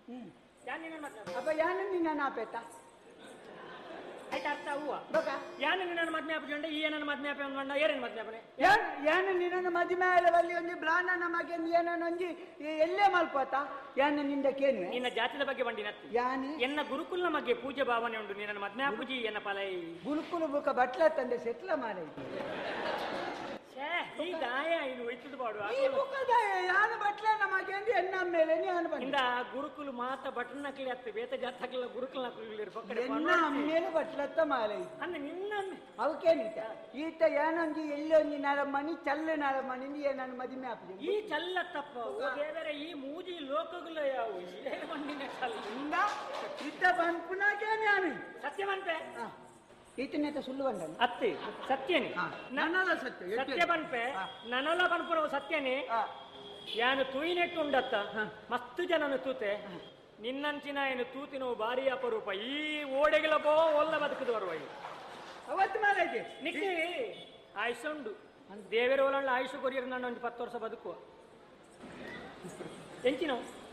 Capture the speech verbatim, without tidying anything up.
ಯಾನ್ ನಿನ್ನ ಮದ್ಮೆ ಅಪ್ಪ ಯಾನ ನಿನ್ನ ನಾಪೇತ ಆಯ್ತು ಅರ್ಥ ಹೂವ ಬಕ ಯಾನ್ ನಿನ್ನ ಮದ್ಮೆ ಆಪುಜಂಡ ಈ ನನ್ನ ಮದ್ಮೆ ಆಪ ಒಂದ ಏರೇನ್ ಮದ್ಮೆ ಆಪನೆ ಯಾನ್ ಯಾನ ನಿನ್ನ ಮದಿಮೆ ಆಳವಲ್ಲಿ ಒಂಜಿ ಬ್ಲಾಂಡ ನಮಗೆ ಏನನ ಒಂಜಿ ಎಲ್ಲೇ ಮಲ್ಪೋತ ಯಾನ ನಿಂದ ಕೇನು ನಿನ್ನ ಜಾತಿದ ಬಗ್ಗೆ ಬಂಡಿನತ್ತಿ ಯಾನೆ ಎನ್ನ ಗುರುಕುಲ್ನ ಬಗ್ಗೆ ಪೂಜೆ ಭಾವನೆ ಉಂಟು ನಿನ್ನ ಮದ್ಮೆ ಆಪುಜಿ ಎನ್ನ ಪಲೈ ಗುರುಕುಲ ಬುಕ ಬಟ್ಲ ತಂದೆ ಸೆಟ್ಲ ಮಾರೆ ಛೇ ಈ ದಾಯ ಇನ್ನು ಒಯ್ತುದು ಬಾಡು ಈ ಬುಕದ ಯಾನ ಬಟ್ಲ ನಮಗೆ ಎನ್ನ ಮೇಲೆ ಯಾನ ಬಂದ ಇಂದ ಗುರುಕುಲು ಮಾತ ಬಟನ್ನ ಕಿಳಿ ಹತ್ತು ಬೇತ ಜಾತಕಲ್ಲ ಗುರುಕುಲ್ನ ಕುಲಿರ್ ಪಕ್ಕಡೆ ಎನ್ನ ಮೇಲೆ ಬಟ್ಲತ್ತ ಮಾಲೆ ಅನ್ನ ನಿನ್ನ ಅವಕೇನಿತ ಈತ ಏನೊಂಜಿ ಎಲ್ಲಿ ಒಂಜಿ ನರಮಣಿ ಚಲ್ಲ ನರಮಣಿ ನನ್ನ ಮದಿಮೆ ಆಪುಜಿ ಈ ಚಲ್ಲ ತಪ್ಪ ದೇವರ ಈ ಮೂಜಿ ಲೋಕಗುಲ ಯಾವು ಏ ಮಣ್ಣಿನ ಚಲ್ಲ ಇಂದ ಇತ್ತ ಬಂಪುನಾಗೇನೆ ಯಾನು ಸತ್ಯವಂತೆ ಈತನೇತ ಸುಳ್ಳು ಬಂದನು ಅತ್ತಿ ಸತ್ಯನೇ ನನ್ನಲ್ಲ ಸತ್ಯ ಸತ್ಯ ಬನ್ಪೆ ನನ್ನಲ್ಲ ಬನ್ಪುರ ಸತ್ಯನೇ ಯಾನು ತೂಯಿನೆಟ್ಟು ಉಂಡತ್ತ ಮಸ್ತು ಜನನು ತೂತೆ ನಿನ್ನಂಚಿನ ಏನು ತೂತಿನ ಭಾರಿ ಅಪರೂಪ ಈ ಓಡೆಗಳ ಬೋ ಒಲ್ಲ ಬದುಕದು ಬರುವ ಅವತ್ತು ಮಾಲೆ ನಿಕ್ಕಿ ಆಯುಷ ಉಂಡು ದೇವರ ಒಳ್ಳೆ ಆಯುಷ ಕೊರಿಯರ್ ನಾನು ಒಂದು ಪತ್ತು ವರ್ಷ ಬದುಕುವ ಎಂಚಿನವು